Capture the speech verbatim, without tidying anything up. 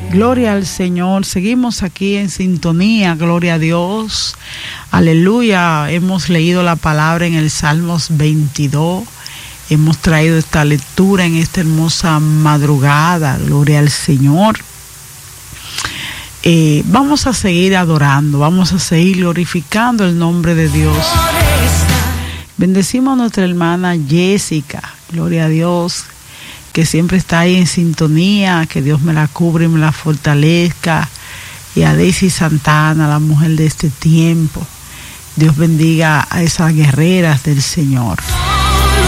Gloria al Señor. Seguimos aquí en sintonía. Gloria a Dios. Aleluya. Hemos leído la palabra en el Salmos veintidós. Hemos traído esta lectura en esta hermosa madrugada. Gloria al Señor. Eh, vamos a seguir adorando. Vamos a seguir glorificando el nombre de Dios. Bendecimos a nuestra hermana Jessica. Gloria a Dios, que siempre está ahí en sintonía, que Dios me la cubre y me la fortalezca, y a Daisy Santana, la mujer de este tiempo. Dios bendiga a esas guerreras del Señor.